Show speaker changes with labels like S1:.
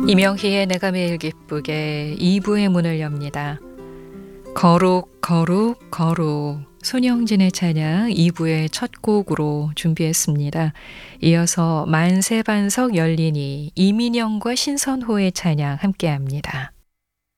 S1: 이명희의 내가 매일 기쁘게 2부의 문을 엽니다. 거룩 거룩 거룩 손영진의 찬양 2부의 첫 곡으로 준비했습니다. 이어서 만세반석 열리니 이민영과 신선호의 찬양 함께합니다.